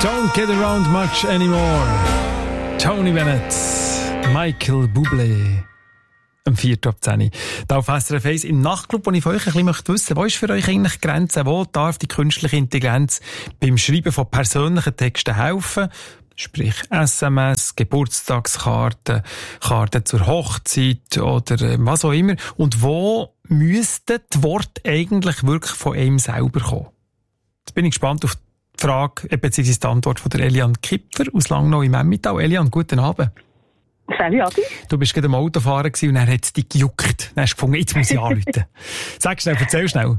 Don't get around much anymore. Tony Bennett, Michael Bublé. Am 4.10 Uhr. Da auf SRF 1 im Nachtclub, wo ich von euch ein bisschen wissen möchte, wo ist für euch eigentlich die Grenze? Wo darf die künstliche Intelligenz beim Schreiben von persönlichen Texten helfen? Sprich SMS, Geburtstagskarten, Karten zur Hochzeit oder was auch immer. Und wo müssten die Worte eigentlich wirklich von einem selber kommen? Jetzt bin ich gespannt auf die Frage, beziehungsweise die Antwort von der Eliane Kipfer aus Langnau im Emmental. Eliane, guten Abend. Salut, Adi. Du bist gerade am Autofahren und dann hat es dich gejuckt. Dann hast du gefunden, jetzt muss ich anrufen. Sag schnell, erzähl schnell.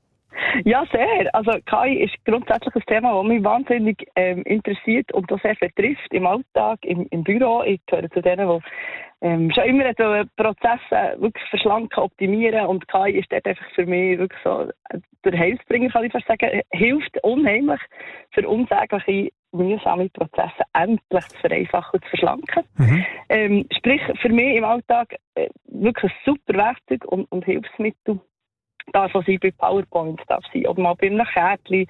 Ja, sehr. Also KI ist grundsätzlich ein Thema, das mich wahnsinnig interessiert und das sehr betrifft im Alltag, im Büro. Ich gehöre zu denen, die schon immer Prozesse wirklich verschlanken, optimieren, und KI ist dort einfach für mich wirklich so der Heilsbringer, kann ich fast sagen. Hilft unheimlich für unsägliche, mühsame Prozesse endlich zu vereinfachen und zu verschlanken. Sprich, für mich im Alltag wirklich ein super Werkzeug und Hilfsmittel. Darf auch sein bei PowerPoint, darf sein, oder mal bei einem Kärtchen.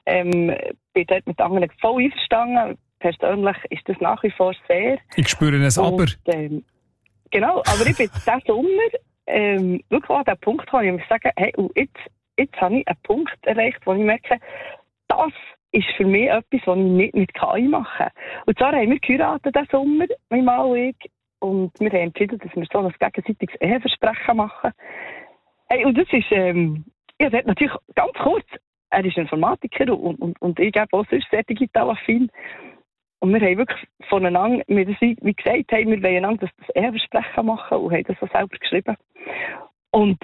Bin dort mit anderen voll einverstanden. Persönlich ist das nach wie vor sehr. Ich spüre es aber. Genau, aber ich bin diesen Sommer wirklich an den Punkt gekommen, wo ich sage, hey, jetzt habe ich einen Punkt erreicht, wo ich merke, das ist für mich etwas, was ich nicht mit KI mache. Und zwar haben wir geheiratet diesen Sommer, mein Mann und ich, und wir haben entschieden, dass wir so ein gegenseitiges Eheversprechen machen. Hey, und das ist, das hat natürlich ganz kurz, er ist Informatiker und ich eben auch sonst sehr digital affin. Und wir haben wirklich voneinander, wie gesagt, wir wollen einander das Eheversprechen machen und haben das auch selber geschrieben. Und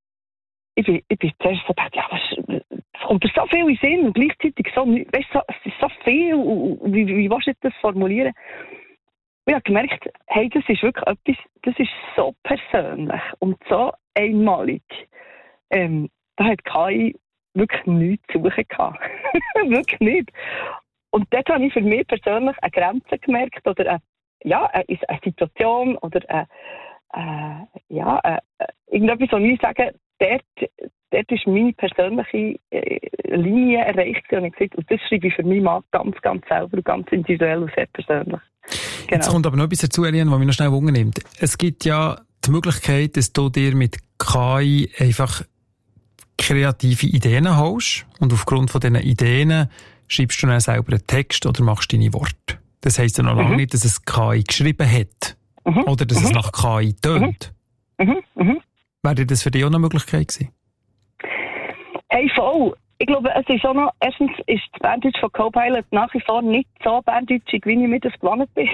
ich bin zuerst so gedacht, ja, es kommt mir so viel in den Sinn und gleichzeitig so, weißt du, es ist so viel, wie willst du das formulieren? Und ich habe gemerkt, hey, das ist wirklich etwas, das ist so persönlich und so einmalig. Da hat KI wirklich nichts zu suchen gehabt. Wirklich nicht. Und dort habe ich für mich persönlich eine Grenze gemerkt oder eine Situation oder irgendetwas, wo ich sage, dort ist meine persönliche Linie erreicht und ich gesagt, und das schreibe ich für mich mal ganz, ganz selber und ganz individuell und sehr persönlich. Genau. Jetzt kommt aber noch etwas dazu, Eliane, was mich noch schnell wundernimmt. Es gibt ja die Möglichkeit, dass du dir mit KI einfach kreative Ideen holst und aufgrund von diesen Ideen schreibst du dann selber einen Text oder machst deine Worte. Das heisst ja noch lange nicht, dass es KI geschrieben hat oder dass es nach KI tönt. Wäre das für dich auch eine Möglichkeit gewesen? Hey, voll. Ich glaube, es ist auch noch, erstens ist das Berndeutsch von Copilot nach wie vor nicht so berndeutschig, wie ich mir das gewohnt bin.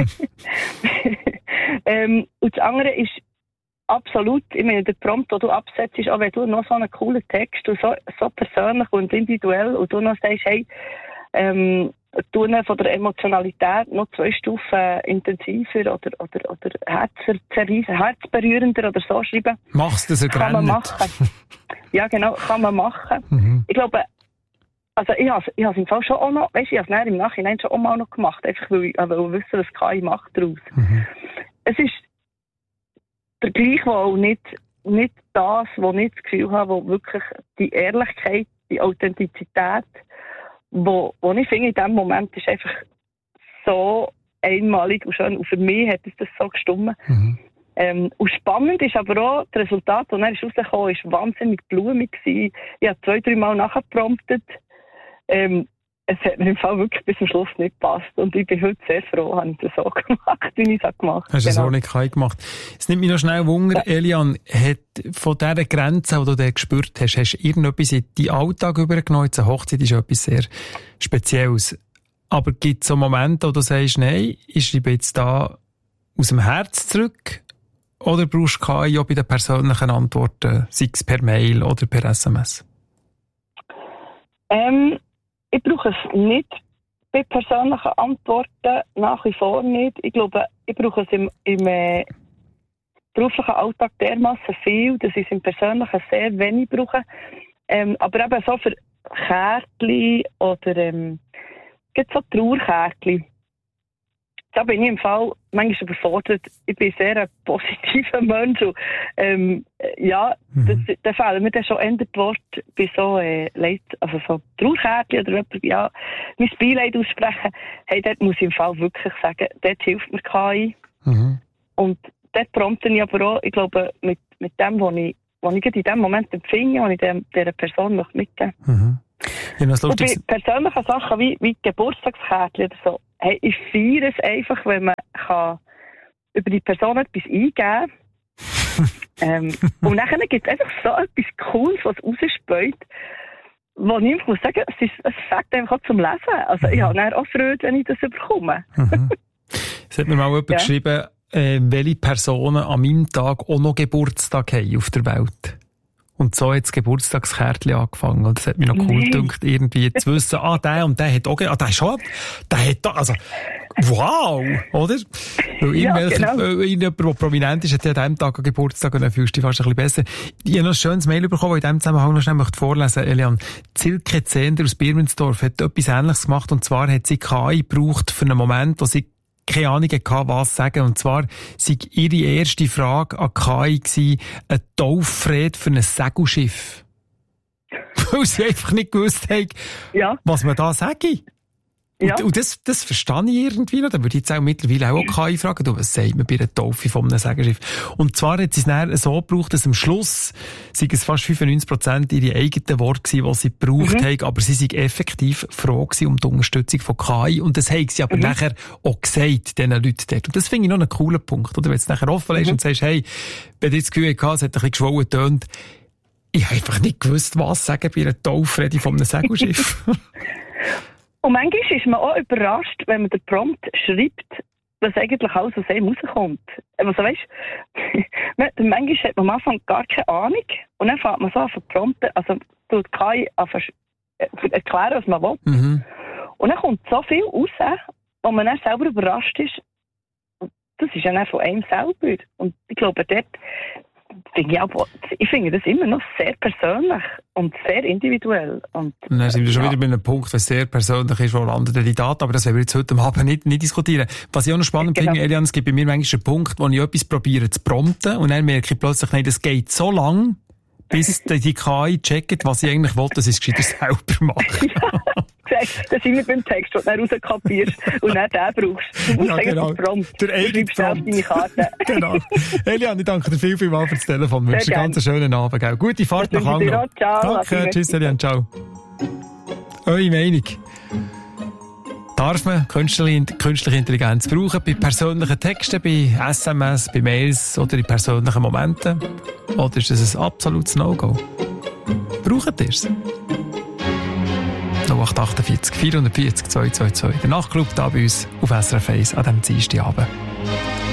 Und das andere ist absolut, ich meine, der Prompt, den du absetzt, ist auch wenn du noch so einen coolen Text und so persönlich und individuell und du noch sagst, hey, du von der Emotionalität noch 2 Stufen intensiver oder herzberührender oder so schreiben. Machst du das kann man machen. Ja, genau, kann man machen. Ich glaube, also ich habe es im Fall schon auch noch, weißt du, ich habe es im Nachhinein schon auch mal noch gemacht, einfach weil ich wissen, was KI macht daraus. Es ist der gleiche, wo auch nicht das, wo ich das Gefühl habe, wo wirklich die Ehrlichkeit, die Authentizität, wo ich finde, in diesem Moment ist einfach so einmalig und schön. Und für mich hat es das so gestimmt. Und spannend ist aber auch, das Resultat, das dann rausgekommen ist, wahnsinnig blumig gewesen. Ich habe 2-3 Mal nachgepromptet. Es hat mir im Fall wirklich bis zum Schluss nicht gepasst. Und ich bin heute sehr froh, habe ich das so gemacht, wie ich es gemacht habe. Hast du so nicht gemacht? Es nimmt mich noch schnell Wunder, Eliane, hat von dieser Grenze, die du da gespürt hast, hast du irgendetwas in deinen Alltag übergenommen? Eine Hochzeit ist etwas sehr Spezielles. Aber gibt es so Momente, wo du sagst, nein, ich schreibe jetzt da aus dem Herz zurück? Oder brauchst du KI auch bei den persönlichen Antworten, sei es per Mail oder per SMS? Ich brauche es nicht bei persönlichen Antworten, nach wie vor nicht. Ich glaube, ich brauche es im beruflichen Alltag dermassen viel, dass ich es im persönlichen sehr wenig brauche. Aber eben so für Kärtchen oder gibt so Trauerkärtchen. da bin ich im Fall manchmal überfordert. Ich bin sehr ein positiver Mensch. Und, da fehlen mir dann schon eher die Worte bei so Leuten, also so Trauerkärtchen oder jemand, ja, mein Beileid aussprechen. Hey, dort muss ich im Fall wirklich sagen, dort hilft mir KI. Und dort prompte ich aber auch, ich glaube, mit dem, was ich in dem Moment empfinde, was ich dieser Person noch mitgeben möchte. Ja, und bei persönlichen Sachen wie Geburtstagskärtchen oder so, hey, ich feiere es einfach, wenn man kann über die Person etwas eingeben kann. Und dann gibt es einfach so etwas Cooles, was rausspäut, wo ich einfach muss sagen, es fängt einfach auch zum Lesen. Also ich habe dann auch Freude, wenn ich das bekomme. Es hat mir mal jemand geschrieben, welche Personen an meinem Tag auch noch Geburtstag haben auf der Welt. Und so hat das Geburtstagskärtchen angefangen. Und das hat mich noch cool gedacht, irgendwie zu wissen, der und der hat auch, also, wow, oder? Weil irgendjemand, der prominent ist, hat ja an diesem Tag einen Geburtstag und dann fühlst du dich fast ein bisschen besser. Ich habe noch ein schönes Mail bekommen, das ich in diesem Zusammenhang noch schnell vorlesen möchte. Elian, Silke Zehnder aus Birmensdorf hat etwas Ähnliches gemacht, und zwar hat sie KI gebraucht für einen Moment, wo sie keine Ahnung hatte, was sagen. Und zwar sei ihre erste Frage an KI gewesen, ein Tauffred für ein Segelschiff. Weil sie einfach nicht gewusst haben, was man da sage. Und das verstehe ich irgendwie noch. Da würde ich jetzt auch mittlerweile auch KI fragen, was sagt man bei einer Taufe von einem Segelschiff? Und zwar hat sie es dann so gebraucht, dass am Schluss sind es fast 95% ihre eigenen Worte gewesen, die sie gebraucht haben, aber sie sind effektiv froh gewesen um die Unterstützung von KI. Und das haben sie aber nachher auch gesagt, diesen Leuten dort. Und das finde ich noch einen coolen Punkt, oder? Wenn du es nachher offen lässt und sagst, hey, wenn du das Gefühl hast, es hat ein bisschen geschwollen getönt, ich habe einfach nicht gewusst, was sagen bei einer Taufrede von einem Segelschiff. Und manchmal ist man auch überrascht, wenn man den Prompt schreibt, was eigentlich alles aus einem rauskommt. Also weißt, manchmal hat man am Anfang gar keine Ahnung und dann fängt man so an zu prompten, also tut KI erklären, was man will. Und dann kommt so viel raus, wo man dann selber überrascht ist. Das ist ja dann von einem selber. Und ich glaube, dort ich finde das immer noch sehr persönlich und sehr individuell. Und dann sind wir schon wieder bei einem Punkt, was sehr persönlich ist, wo landet die Daten, aber das werden wir jetzt heute Abend nicht diskutieren. Was ich auch noch spannend finde, Elian, es gibt bei mir manchmal einen Punkt, wo ich etwas probiere zu prompten und dann merke ich plötzlich, nein, das geht so lang, bis die KI checkt, was ich eigentlich wollte, dass ich es gescheiter selber mache. Das sind wir beim Text, den du dann rauskopierst und dann den brauchst. Du musst genau. Der eigene Prompt. Deine Karte. Genau. Elian, ich danke dir vielmals für das Telefon. Ich wünsche dir einen ganz schönen Abend. Gell? Gute Fahrt nach Hause. Danke, tschüss Elian, ciao. Eure Meinung? Darf man künstliche Intelligenz brauchen bei persönlichen Texten, bei SMS, bei Mails oder in persönlichen Momenten? Oder ist das ein absolutes No-Go? Braucht ihr es? 0848 440 222. Der Nachtclub da bei uns auf SRF 1 an diesem Dienstagabend.